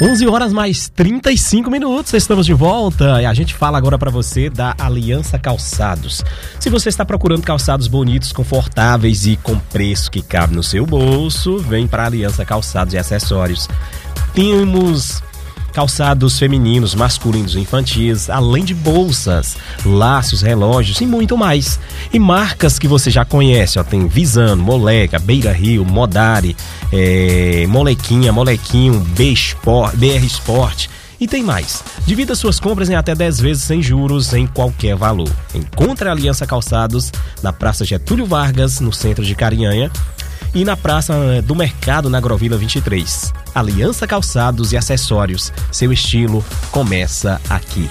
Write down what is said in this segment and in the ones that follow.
11 horas mais 35 minutos, estamos de volta e a gente fala agora para você da Aliança Calçados. Se você está procurando calçados bonitos, confortáveis e com preço que cabe no seu bolso, vem para a Aliança Calçados e Acessórios. Temos calçados femininos, masculinos e infantis, além de bolsas, laços, relógios e muito mais. E marcas que você já conhece, ó, tem Visano, Moleca, Beira Rio, Modari, Molequinho, BR Sport e tem mais. Divida suas compras em até 10 vezes sem juros em qualquer valor. Encontre a Aliança Calçados na Praça Getúlio Vargas, no centro de Carinhanha, e na Praça do Mercado, na Agrovila 23. Aliança Calçados e Acessórios. Seu estilo começa aqui.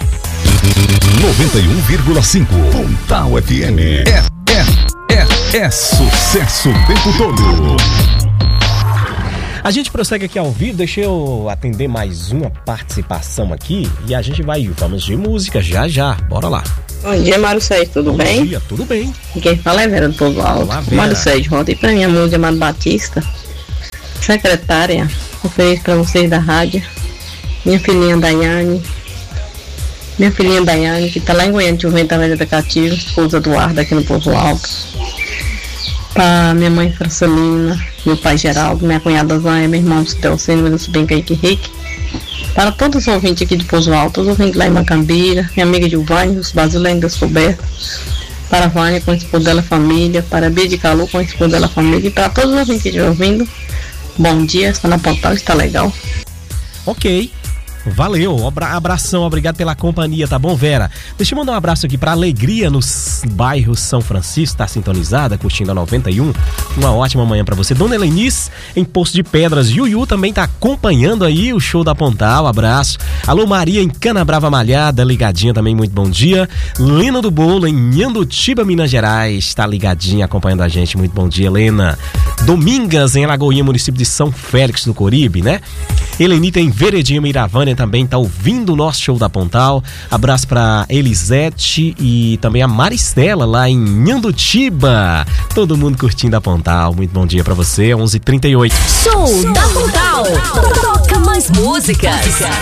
91,5 Pontal FM. É sucesso o tempo todo. A gente prossegue aqui ao vivo, deixa eu atender mais uma participação aqui e a gente vamos de música já, bora lá. Bom dia, Mário Sérgio, tudo bem? Bom dia, tudo bem. E quem fala é Vera do Povo Alto. Olá, Vera. Mário Sérgio, volta aí pra minha música, Amado Batista, secretária, ofereço pra vocês da rádio, minha filhinha Daiane, que tá lá em Goiânia, de Juventa Velha Educativo, esposa do Arda aqui no Povo Alto. Pra minha mãe Francelina, meu pai Geraldo, minha cunhada Zânia, meu irmão Celcino, meu sobrinho Kaique Rick. Para todos os ouvintes aqui de Pouso Alto, todos os ouvintes lá em Macambira, minha amiga Gilvânia, os brasileiros descobertos, para a Vânia com a esposa dela família, para a Bia de Calu com a esposa dela família e para todos os ouvintes que estão ouvindo, bom dia, está na Pontal, está legal. Ok. Valeu, abração, obrigado pela companhia, tá bom, Vera? Deixa eu mandar um abraço aqui pra Alegria nos bairros São Francisco, tá sintonizada, curtindo a 91. Uma ótima manhã pra você. Dona Helenice, em Poço de Pedras. Yuyu também tá acompanhando aí o show da Pontal, abraço. Alô, Maria, em Canabrava Malhada, ligadinha também, muito bom dia. Lena do Bolo, em Nhandutiba, Minas Gerais, tá ligadinha, acompanhando a gente, muito bom dia, Lena. Domingas, em Alagoinha, município de São Félix do Coribe, né? Helenita, em Veredinha, Miravânia, também tá ouvindo o nosso show da Pontal. Abraço pra Elisete e também a Maristela lá em Nhandutiba. Todo mundo curtindo a Pontal. Muito bom dia pra você, 11h38. Show da Pontal. Toca mais músicas.